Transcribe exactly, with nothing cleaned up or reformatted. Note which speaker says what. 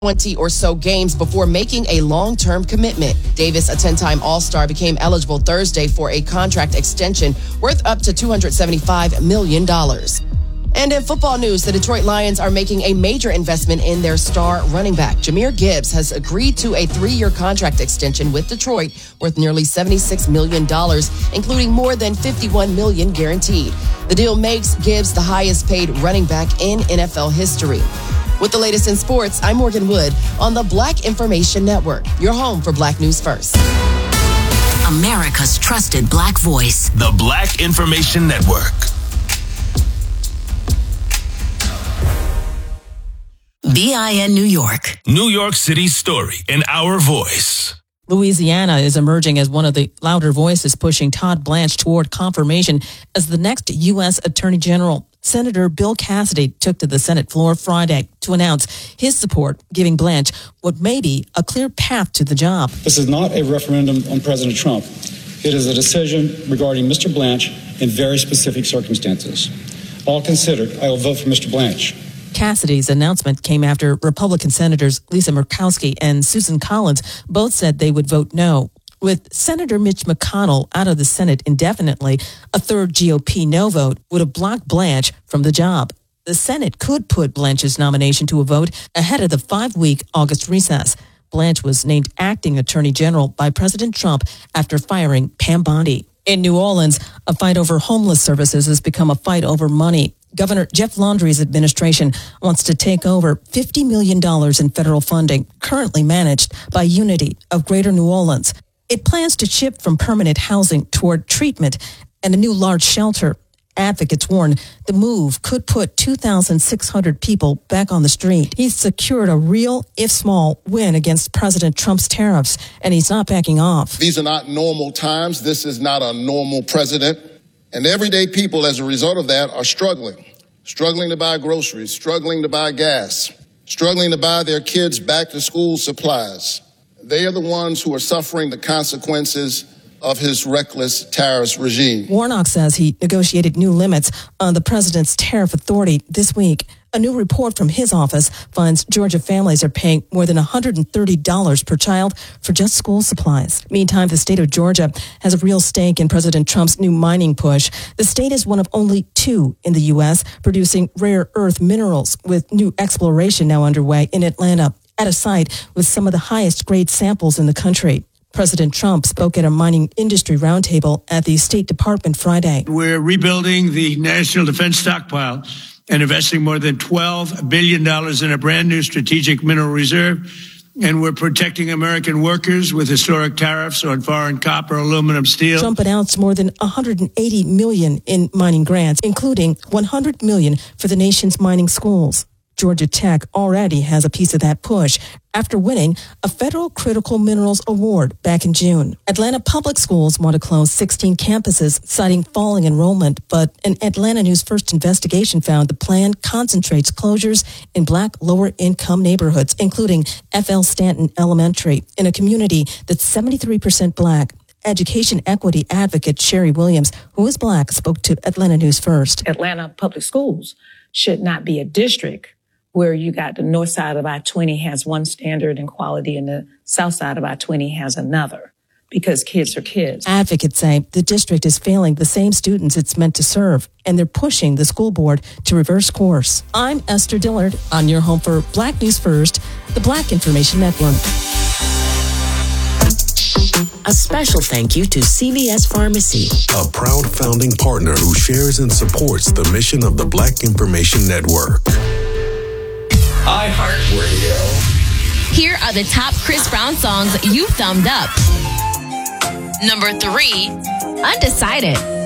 Speaker 1: twenty or so games before making a long-term commitment. Davis, a ten-time All-Star, became eligible Thursday for a contract extension worth up to two hundred seventy-five million dollars. And in football news, the Detroit Lions are making a major investment in their star running back. Jahmyr Gibbs has agreed to a three-year contract extension with Detroit worth nearly seventy-six million dollars, including more than fifty-one million dollars guaranteed. The deal makes Gibbs the highest-paid running back in N F L history. With the latest in sports, I'm Morgan Wood on the Black Information Network, your home for Black News First.
Speaker 2: America's trusted Black voice.
Speaker 3: The Black Information Network.
Speaker 2: B I N New York.
Speaker 3: New York City's story in our voice.
Speaker 4: Louisiana is emerging as one of the louder voices pushing Todd Blanche toward confirmation as the next U S Attorney General. Senator Bill Cassidy took to the Senate floor Friday to announce his support, giving Blanche what may be a clear path to the job.
Speaker 5: This is not a referendum on President Trump. It is a decision regarding Mister Blanche in very specific circumstances. All considered, I will vote for Mister Blanche.
Speaker 4: Cassidy's announcement came after Republican Senators Lisa Murkowski and Susan Collins both said they would vote no. With Senator Mitch McConnell out of the Senate indefinitely, a third G O P no vote would have blocked Blanche from the job. The Senate could put Blanche's nomination to a vote ahead of the five-week August recess. Blanche was named acting Attorney General by President Trump after firing Pam Bondi. In New Orleans, a fight over homeless services has become a fight over money. Governor Jeff Landry's administration wants to take over fifty million dollars in federal funding currently managed by Unity of Greater New Orleans. It plans to shift from permanent housing toward treatment and a new large shelter. Advocates warn the move could put two thousand six hundred people back on the street. He's secured a real, if small, win against President Trump's tariffs, and he's not backing off.
Speaker 6: These are not normal times. This is not a normal president. And everyday people, as a result of that, are struggling. Struggling to buy groceries, struggling to buy gas, struggling to buy their kids' back-to-school supplies. They are the ones who are suffering the consequences of his reckless tariffs regime.
Speaker 4: Warnock says he negotiated new limits on the president's tariff authority this week. A new report from his office finds Georgia families are paying more than one hundred thirty dollars per child for just school supplies. Meantime, the state of Georgia has a real stake in President Trump's new mining push. The state is one of only two in the U S producing rare earth minerals, with new exploration now underway in Atlanta at a site with some of the highest grade samples in the country. President Trump spoke at a mining industry roundtable at the State Department Friday.
Speaker 7: We're rebuilding the national defense stockpile and investing more than twelve billion dollars in a brand new strategic mineral reserve. And we're protecting American workers with historic tariffs on foreign copper, aluminum, steel.
Speaker 4: Trump announced more than one hundred eighty million dollars in mining grants, including one hundred million dollars for the nation's mining schools. Georgia Tech already has a piece of that push after winning a federal critical minerals award back in June. Atlanta Public Schools want to close sixteen campuses, citing falling enrollment, but an Atlanta News First investigation found the plan concentrates closures in Black lower-income neighborhoods, including F L Stanton Elementary, in a community that's seventy-three percent Black. Education equity advocate Sherry Williams, who is Black, spoke to Atlanta News First.
Speaker 8: Atlanta Public Schools should not be a district where you got the north side of I twenty has one standard and quality and the south side of I twenty has another, because kids are kids.
Speaker 4: Advocates say the district is failing the same students it's meant to serve, and they're pushing the school board to reverse course. I'm Esther Dillard on your home for Black News First, the Black Information Network.
Speaker 2: A special thank you to C V S Pharmacy,
Speaker 9: a proud founding partner who shares and supports the mission of the Black Information Network.
Speaker 10: iHeartRadio. Here are the top Chris Brown songs you thumbed up. Number three, Undecided.